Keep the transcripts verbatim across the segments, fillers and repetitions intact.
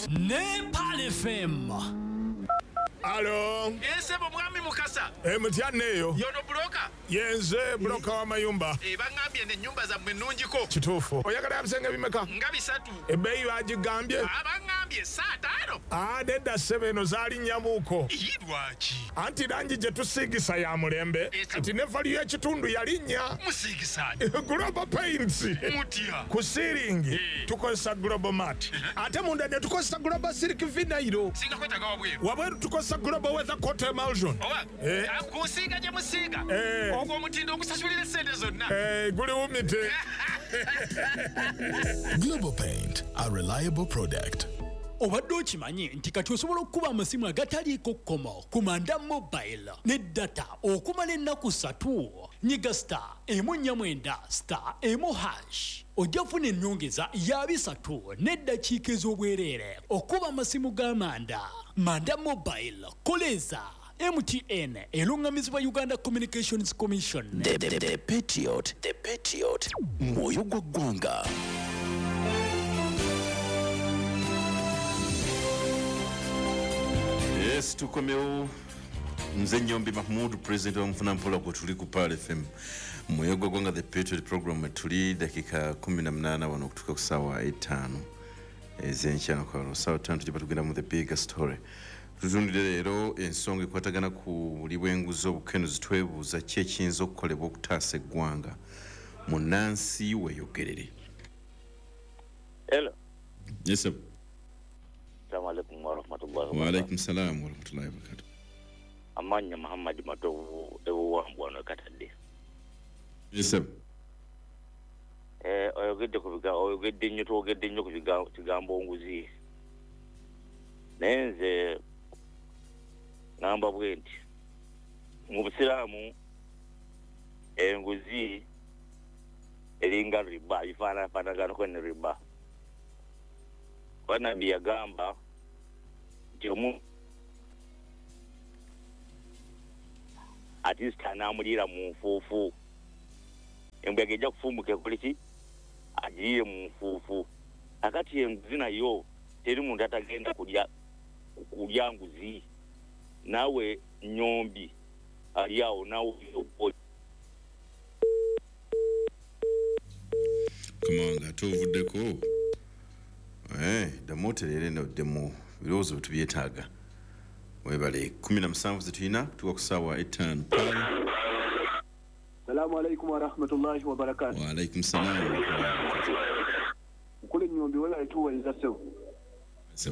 Nepal F M. Alo. Ese mwami mukasa. Eh mutyaneyo. Yono broka. Yenze broka wa mayumba. Eh bangambye ne nyumba za mwenunjiko. Kitufu. Oyagala yabisenge bimeka. Ngabi satu. Ebeyi bagigambye. Abangambye saa tano. Ah deda sebeno zali nyabuko. Yidwachi. Anti danji je tusigisa ya mulembe. Ati nefali ya kitundu yalinya. Musigisa. Global Paints. Mutia. Ku ceiling. Eh. Tukosa Global Mat. Ate munda ne tukosa Global Silk Vinyl. Singa kweta gawa bweru. Wabweru tukosa Global Weather Coat Emulsion. Owa. Eh. Akusiga je musiga. Eh. Ogwo mutindo okusasulira sente zonna. Eh, guli umite. Global Paint, a reliable product. Obadde okimanyi nti kati osobola okuba amasimu agataliiko kkomo ku Manda Mobile ne data okumala ennaku ssatu. Nyiga star emu nnya mwenda star emu hash ojja funa ennyongeza ya bisatu n'eddakiika ez'obwereere okuba amasimu ga Manda. Manda Mobile koleza M T N elungamizibwa Uganda Communications Commission. The, the, the Patriot, the Patriot, moyo gwa ggwanga. Yes, tukomeo Mzee Nyombi Mahmoud, president wa Mfuna Mpola kwa tuli ku Pal F M. Moyo gwa ggwanga the Patriot program tuli dakika kumi na munana wano kutuka kusawa etano. Ezenchana kwa sawa tano tujapa tugenda mu the bigger story. Tuzundire lero ensonga ekwatagana ku libwenguzo obukenuzi twebuuza ki ekiyinza okukolebwa okutaasa eggwanga mu Nansi weeyogerere. Hello. Yes sir. Assalamu alaikum wa rahmatullahi wa alaikum salam wa rahmatullahi wa barakatuh. Amanya Muhammad Matovu ewo wambwa no katadde. Yes sir. Eh oyogedde ku biga oyogedde nnyo twogedde nnyo ku bigambo kigambo nguzi. Nenze namba bwenti mu Busiraamu enguzi eringa riba ifana fana gano kwenye riba. Wana biyagamba jomu atista namulira mu nfuufu embwege ejja kufumuke kuliki agiye mu nfuufu akati enguzi nayo teri muntu atagenda kulya kulya nguzi nawe Nyombi aliao nawe Kamanga tovuddeko. Eh, damote lere no demo birozo tubyetaaga. Webale kumi na musanvu zituyina tuwa kusawa etano. Assalamu alaikum wa rahmatullahi wa barakatuh. Wa alaikum salam wa rahmatullahi wa barakatuh. Kule Nyombi wala tuwa nzasew. Sew.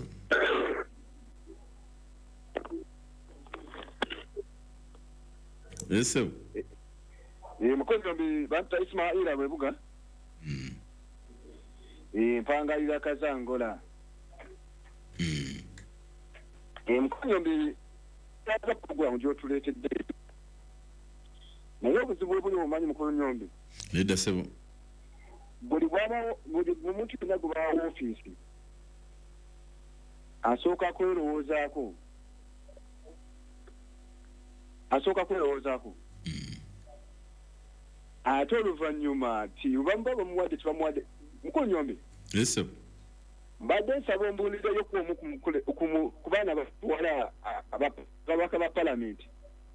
Yes sir. Eh mukozi Nyombi banta Ismaila webuga. Mm. Eh mpanga ila kazangola. Mm. Eh mukozi Nyombi tata program njo tuletedde. Nayo kuzibu buli omanyi mukozi Nyombi. Leda sew. Buli bwana buli muntu kunago ba office. Asoka kwerowoozaako. Asoka kwerowoozaako. Ate oluvannyuma ti ubamba bamuwadde tibamuwadde Mukozi Nyombi. Yes sir. Mbadde nsaba ombuulirizayo ku omu ku baana abatwala ababaka ba palamenti.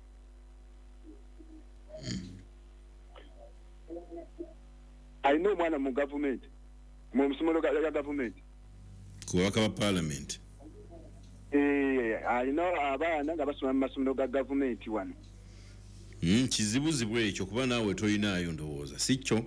Alina omwana mu gavumenti mu ssomero ga gavumenti. Kubaka ba parliament. Eh alina abaana nga basoma mu masomero ga gavumenti wano. Mm, kizibuzibwe ekyo kuba naawe toyinaayo ndowooza sikyo.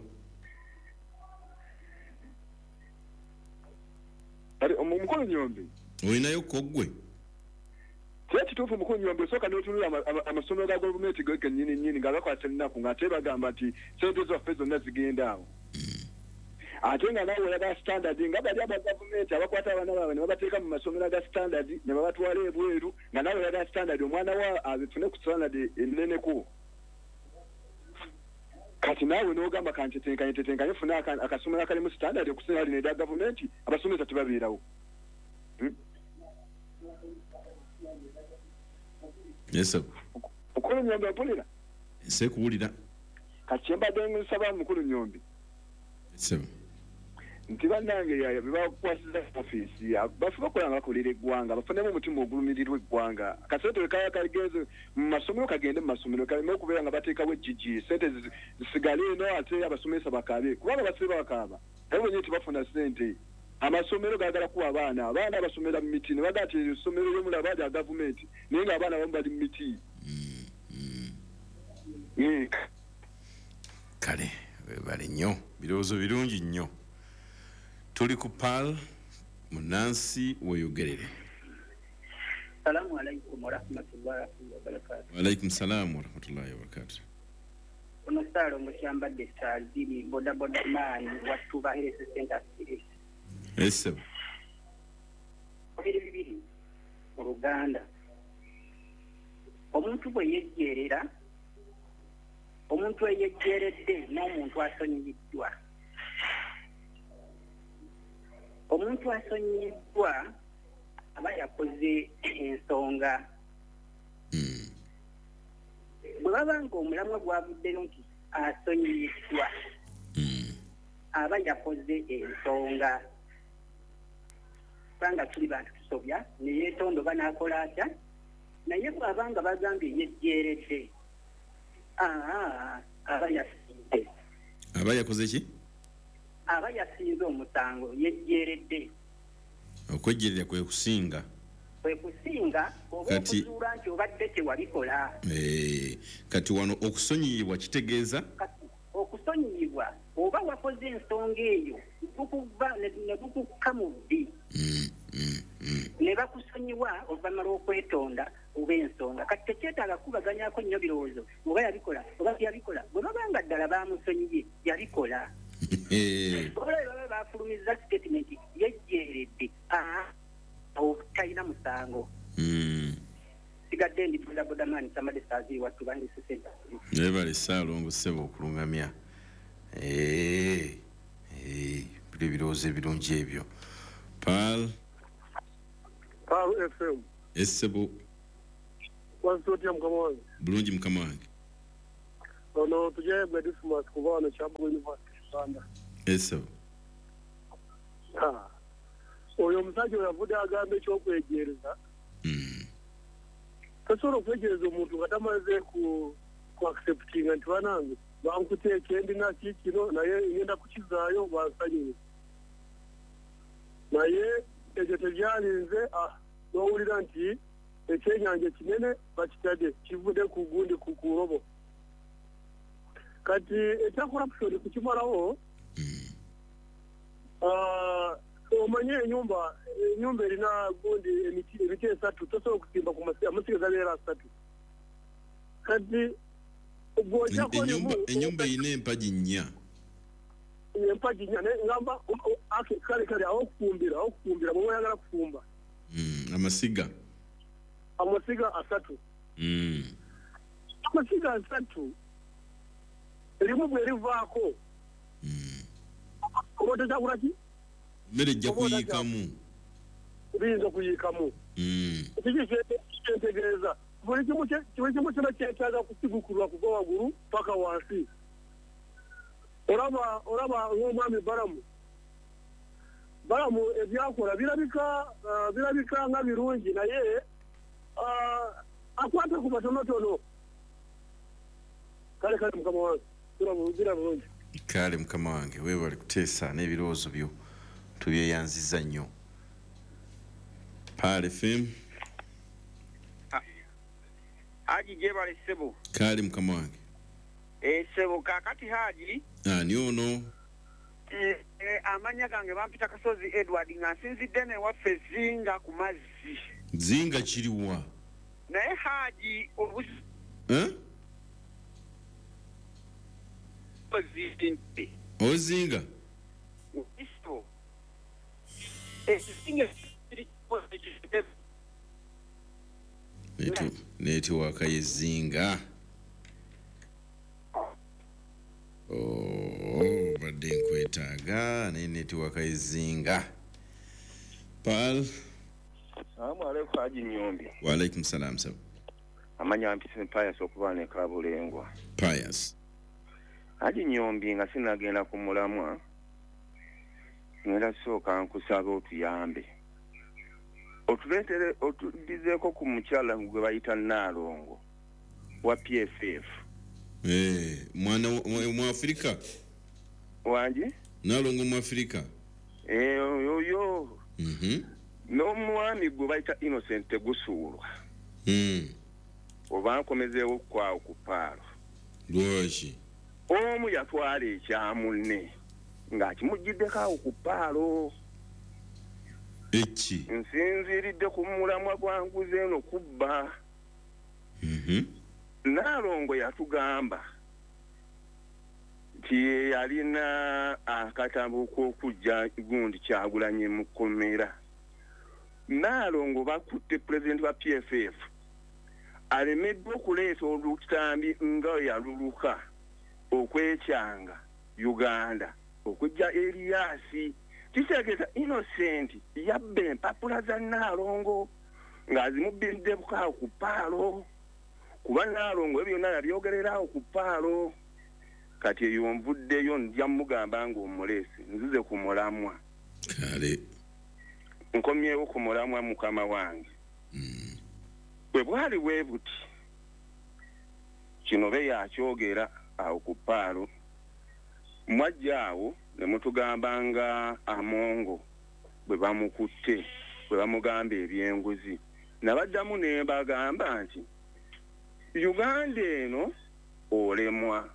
Ari Mukozi Nyombi. Oyinayo koggwe. Kye kituufu Mukozi Nyombi soka n'otunula amasomero ga gavumenti ge nnyini nnyini nga bakwata ennaku ng'ate bagamba nti sente zaffe zonna zigenda awo. Ate nga nawe yaga standard nga bali aba gavumenti abakwata abaana baabwe ne babateeka mu masomero ga standard ne babatwala ebweru nga nawe yaga standard omwana wa abifune ku standard enneneko. Kati nawe n'ogamba kantetenkanye tetenkanye funa akasomero akali mu standard okusinga ali n'edda gavumenti abasomesa tebabeerawo. Yes sir. Mukozi Nyombi mpulira. Sekuwulira. Kati mbadde nsaba Mukozi Nyombi. Yes sir. nti bannange bebakwasiza ofiisi bafuba okukola nga bakolera eggwanga bafunemu omutima ogulumirirwa eggwanga kasente kaya kagenze mu masomero kagende mu masomero kaleme okubeera nga bateekawo ejjiji sente zisigale eno ate abasomesa bakabe kubanga basibe bakaaba naye wenye tibafuna sente amasomero gagala kuwa abaana abaana abasomera mu miti ne bagaa ti essomero ly'omulaba lya gavumenti naye ng'abaana bamu bali mu miti kale bali nnyo birowoozo birungi nnyo tuli ku pal munansi weyogerere. Assalamu alaikum warahmatullahi wabarakatuh. Wa alaikum salam warahmatullahi wabarakatuh. Ono salo mukyambadde saziri boda boda mani watuba health center series. Yes. Bibiri bibiri mu Uganda. Omuntu bwe yejjerera omuntu eyejjeredde n'omuntu asonyiddwa. Omuntu asonyiddwa aba yakoze ensonga. Bwe baba nga omulamwa gwavuddeyo nti asonyiddwa aba yakoze ensonga. Kubanga tuli bantu tusobya neyeetondoba n'akola atya naye bw'abanga bagambye yejjeeredde aba yasinze. Aba yakoze ki? Aba yasinze omusango yejjeeredde. Okwejjerera kwe kusinga. Kwe kusinga oba okuzuula nti obadde tewabikola. Eh, kati wano okusonyiyibwa kitegeeza? Okusonyiyibwa oba wakoze ensonga eyo bukuba ne bukukka mu ddi. Ne bakusonyiwa oluvannyuma lw'okwetonda oba ensonga kati tekyetaaga kubaganyako nnyo birowoozo oba yabikola oba yabikola bwe babanga ddala bamusonyiye yabikola. Olwo baba bafulumiza statement yejjeeredde talina musango. Sigadde ndi boda boda mani samadde saaziri wattu bandi sisenta. Naye bali Ssaalongo ssebo okulungamya. Eh, eh, biri birowoozo ebirungi ebyo. Pal. Pal F M. Essebo. Wasotya mukama wange. Bulungi mukama wange. Ono tujye gwe Dismas kuba wano Kyambogo University Uganda. Essebo. Ha. Oyo omusajja oyo avudde agamba ekyokwejeereza. Tasobola okwejeereza omuntu nga tamaze ku ku acceptinga nti banange bankuteeka endina ki kino naye ngenda kukizaayo bansanyuye. Naye ekyo tebyalinze n'owulira nti ekyenyanja kinene bakitadde kivudde ku gundi ku kurobo. Kati ekya corruption kukimalawo omanye enyumba enyumba erina gundi emiti emiti esatu tosobola okusimba ku masiga amasiga gabeera asatu. Kati enyumba erina empagi nnya. Empagi nnya ngamba kale kale awo okufumbira awo okufumbira bwe oyagala kufumba. Amasiga amasiga asatu. Mm. Amasiga asatu erimu bwe rivaako. Oba tokyakula ki? Mmere ejja kuyiikamu. Biyinza kuyiikamu. Kiki kyentegeeza buli kimu kyonna kyetaaga kusigukulwa kuva waggulu paka wansi. Olaba olaba ng'omwami Balamu. Balamu ebyakola birabika birabika nga birungi naye akwata ku batonotono. Kale kale mukama wange turabugira bulungi. Kale mukama wange weebale kuteesa n'ebirowoozo byo tubyeyanziza nnyo. Pal F M. Haji jebale Ssebo. Kale mukama wange. Eh Ssebo kakati Haji. Ani ono? Eh amanya gange bampita Kasozi Edward nga nsinzidde ne waffe Zinga ku mazzi. Zinga kiriwa? Naye Haji obusi. Eh? Ozinte. Ozinga? Isto. Eh Zinga Netu netiwaka yezinga. Oh, badde nkwetaaga naye netiwaka yezinga. Pal. Salamu alaikum Haji Nyombi. Wa alaikum salam sab. Amanya mpise Pius okuba ne Kabulengwa. Pius. Haji Nyombi nga sinagenda ku mulamwa. ngenda sooka nkusaba otuyambe otuleetere otuddizeeko ku mukyala gwe bayita Naalongo wa P F F. Eh, mwana mu Afrika. Wanji? Naalongo mu Afrika. Eh, yo yo. Mhm. N'omwami gwe bayita Innocent Gusuulwa. Mm. Oba nkomezeewo kwawo ku paalo. Lwaki? Omu yatwala ekya munne ng'akimuggiddeko awo ku paalo. Eki. Nsinziiridde ku mulamwa gwa nguzi eno kubba. Mhm. Naalongo yatugamba nti yalina akatambo k'okujja gundi Kyagulanyi mu kkomera. Naalongo bakutte pulezidenti wa P F F alemeddwa okuleeta olutambi nga yaluluka okwekyanga Uganda okujja Eriasi. Kitegeeza Innocent yabba empapula za Naalongo ng'azimubbidde bukaawo ku paalo. Kuba Naalongo ebyo byonna yabyogererawo ku paalo. Kati eyo nvuddeyo nja mugamba ng'omuleese nzize ku mulamwa. Kale. Nkomyewo ku mulamwa mukama wange. Mm. Bwe bwali bwe buti kino be yakyogera awo ku paalo. Mwajja awo ne mutugamba nga Amongo bwe bamukutte bwe bamugamba ebyenguzi. Nabaddamu ne mbagamba nti Uganda eno olemwa.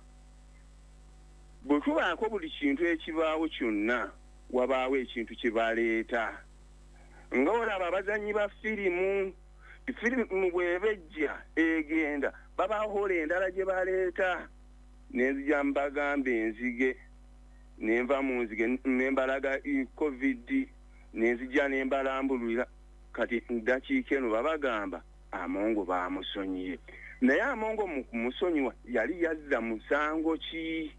Bwe tubaako buli kintu ekibaawo kyonna wabaawo ekintu kye baleeta. Nga olaba abazannyi ba firimu, firimu bw'ebejja egenda babaaho endala gye baleeta. Nenzija mbagamba enzige nenva mu nzige nembalaga COVID nenzija nembalambulira. Kati dakiika eno babagamba Amongo baamusonyiye. Naye Amongo mu kumusonyiwa yali yazza musango ki?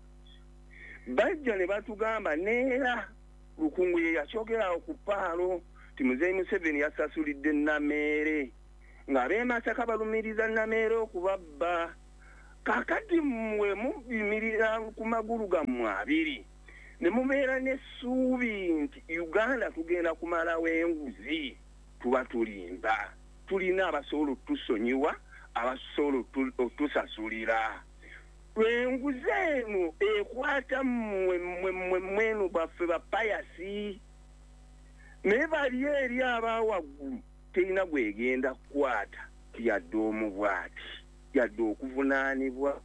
Bajja ne batugamba neera Lukungu ye yakyogerawo ku paalo ti Muzeeyi Museveni yasasulidde Nameere ng'ab'e Masaka balumiriza Nameere okubabba. Kakati mmwe mubimirira ku magulu gammwe abiri ne mubeera n'essuubi nti Uganda tugenda kumalawo enguzi tuba tulimba. Tulina abasobola otusonyiwa abasobola otusasulira. Enguzi eno ekwata mmwe mmwe mwenu baffe bapayasi. Naye bali eri abawaggulu terina gwegenda kukwata yadde omubwati yadde okuvunaanibwa.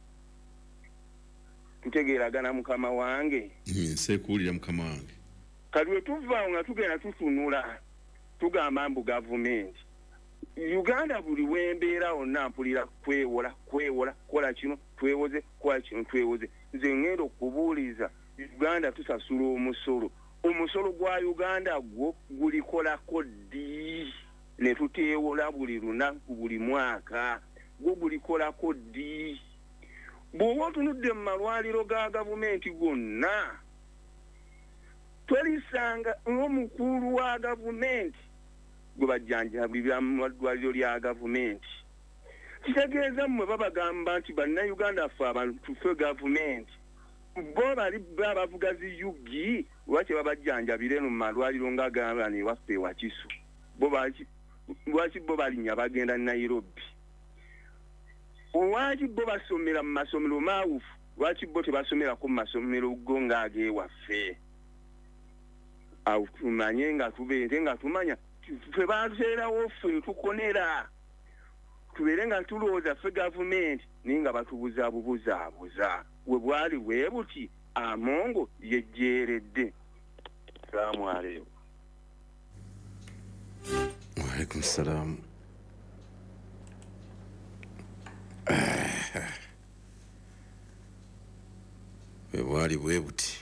Tutegeeragana mukama wange. Nsekuwulira mukama wange. Kati we tuvaawo nga tugenda tutunula tugamba mbu gavumenti Uganda buli wembeera wonna mpulira kwewola kwewola kola kino twewoze kola kino twewoze. Nze ngenda okubuuliza Uganda tusasula omusolo. Omusolo gwa Uganda gwo gulikolako ddi ne tuteewola buli lunaku buli mwaka gwo gulikolako ddi? Bw'oba otunudde mu malwaliro ga gavumenti gonna tolisanga ng'omukulu wa gavumenti gwe bajjanjabirira mu ddwaliro lya gavumenti. Kitegeeza mmwe babagamba nti bannayuganda ffe abantu ffe gavumenti bo bali babavuga ziyugi lwaki babajjanjabira eno mu malwaliro nga gamba ne waffe Wakiso. Bo lwaki bo balinnya bagenda Nairobi? Lwaki bo basomera mu masomero maawufu lwaki bo tebasomerako mu masomero go ng'ag'ewaffe? Awo tumanye nga tubeere nga tumanya ffe baateerawo ffe tukonera tubeere nga tulowooza ffe gavumenti naye nga batubuzabubuzaabuza. We bwali bwe buti Amongo yejjeeredde. Salaamu alaikum. Wa alaikum salaam. We bwali bwe buti